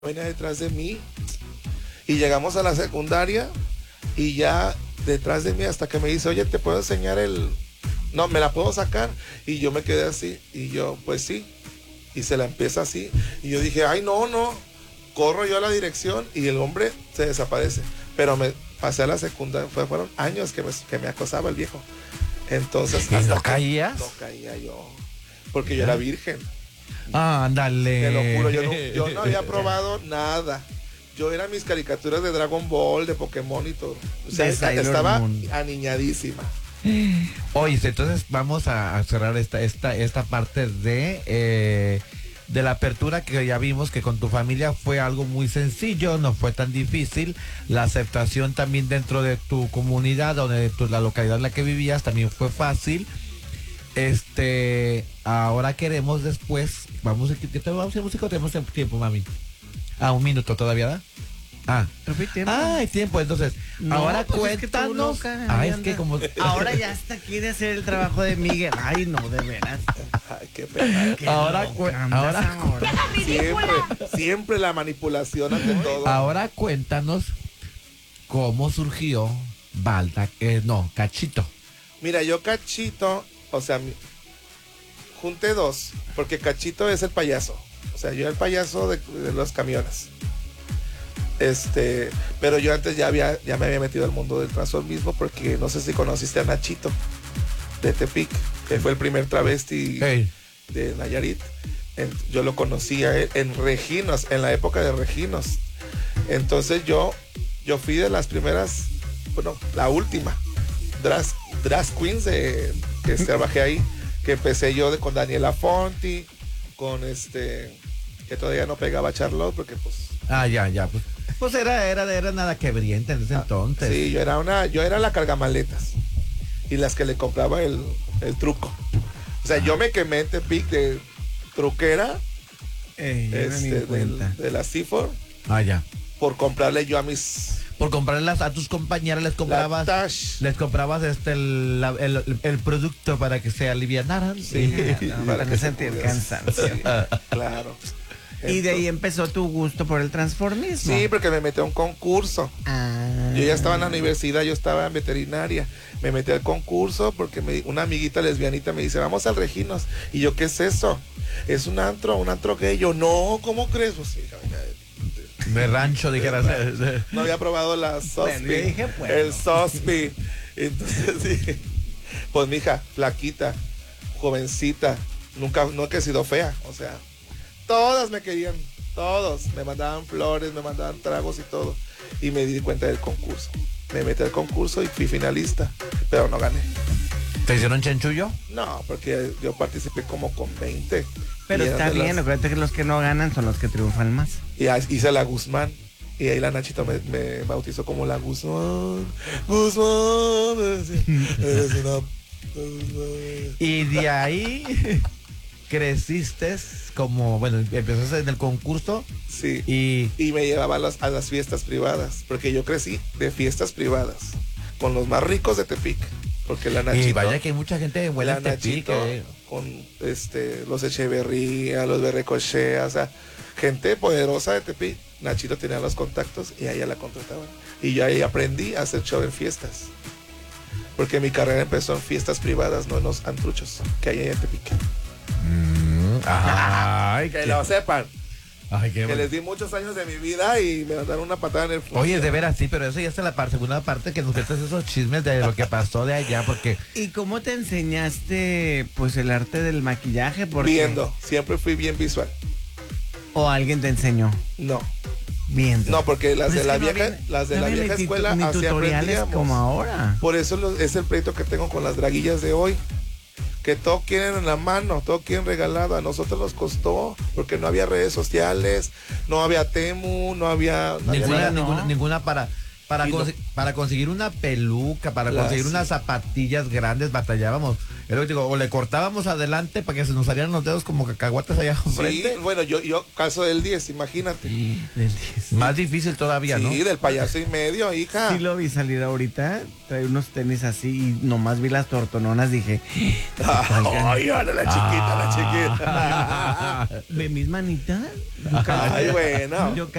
venía detrás de mí y llegamos a la secundaria y ya detrás de mí hasta que me dice, oye, ¿te puedo enseñar no, me la puedo sacar? Y yo me quedé así y yo, pues sí, y se la empieza así y yo dije, ay, no, corro yo a la dirección y el hombre se desaparece, pero me pasé a la secundaria, fueron años que me acosaba el viejo. Entonces, ¿Y no caías? No caía yo, porque yo era virgen. Ándale. Te lo juro, yo no había probado nada. Yo era mis caricaturas de Dragon Ball, de Pokémon y todo. O sea, estaba aniñadísima. Oye, entonces vamos a cerrar esta parte de la apertura, que ya vimos que con tu familia fue algo muy sencillo, no fue tan difícil. La aceptación también dentro de tu comunidad, la localidad en la que vivías, también fue fácil. Ahora queremos después, vamos a hacer música o tenemos tiempo, mami. Un minuto todavía, ¿da? Hay tiempo, entonces. No, ahora pues cuéntanos. Es que como ahora ya hasta quiere hacer el trabajo de Miguel. Ay, no, de veras. Ay, qué pena. Ahora siempre la manipulación ante todo. Ahora cuéntanos cómo surgió Cachito. Mira, yo Cachito, o sea, junté dos, porque Cachito es el payaso. O sea, yo era el payaso de los camiones. Pero yo antes ya me había metido al mundo del transformismo, porque no sé si conociste a Nachito de Tepic, que fue el primer travesti de Nayarit. Yo lo conocí a él en Reginos, en la época de Reginos. Entonces yo fui de las primeras, bueno, la última drag queens que trabajé ahí, que empecé yo con Daniela Fonti, con que todavía no pegaba Charlotte, porque pues... ya, pues era nada quebriente en ese entonces. Sí, yo era la cargamaletas y las que le compraba el truco. O sea, yo me quemé en Tepic de truquera, de la C4. Ya. Por comprarle yo por comprarlas a tus compañeras les comprabas el producto para que se alivianaran. Sí, para que sentir el cansancio. Sí, claro. Y de ahí empezó tu gusto por el transformismo. Sí, porque me metí a un concurso. Yo ya estaba en la universidad, yo estaba en veterinaria. Me metí al concurso porque una amiguita lesbianita me dice, vamos al Reginos. Y yo, ¿qué es eso? Es un antro gay. Yo, no, ¿cómo crees? Pues, sí, de rancho, dijeras. No había probado la Sospi. El Sospi. Entonces, sí. Pues, mija, flaquita, jovencita, nunca he sido fea, o sea, todas me querían, todos, me mandaban flores, me mandaban tragos y todo, y me di cuenta del concurso. Me metí al concurso y fui finalista, pero no gané. ¿Te hicieron chanchullo? No, porque yo participé como con 20. Pero está bien, acuérdate que los que no ganan son los que triunfan más. Y hice la Guzmán. Y ahí la Nachito me bautizó como la Guzmán. Eres una... Y de ahí creciste como, bueno, empezaste en el concurso. Sí. Y me llevaba a las fiestas privadas. Porque yo crecí de fiestas privadas. Con los más ricos de Tepic. Porque la Nachito... Y vaya que hay mucha gente buena en Tepic. Con los Echeverría, los Berrecochea, o sea, gente poderosa de Tepic. Nachito tenía los contactos y a ella la contrataban. Y yo ahí aprendí a hacer show en fiestas. Porque mi carrera empezó en fiestas privadas, no en los antruchos que hay en Tepic. Que lo sepan. Que les di muchos años de mi vida y me mandaron una patada en el fondo. Oye, de veras, sí, pero eso ya es la segunda parte, que nos cuentas esos chismes de lo que pasó de allá, porque... ¿Y cómo te enseñaste, pues, el arte del maquillaje? Viendo, siempre fui bien visual. ¿O alguien te enseñó? No. Viendo. No, porque las de la vieja escuela ni así tutoriales aprendíamos. Como ahora. Por eso es el pleito que tengo con las draguillas de hoy. Que todo quieren en la mano, todo quieren regalado. A nosotros nos costó, porque no había redes sociales, no había Temu, no había ninguna para Para conseguir una peluca, para conseguir unas zapatillas grandes, batallábamos. Es lo que digo, o le cortábamos adelante para que se nos salieran los dedos como cacahuates allá enfrente. Sí, bueno, yo caso del 10, imagínate. Sí, del 10. Más difícil todavía, ¿no? Sí, del payaso y medio, hija. Sí lo vi salir ahorita, trae unos tenis así y nomás vi las tortononas, dije... Ay, ahora la chiquita. ¿Ve mis manitas? Ay, bueno. Yo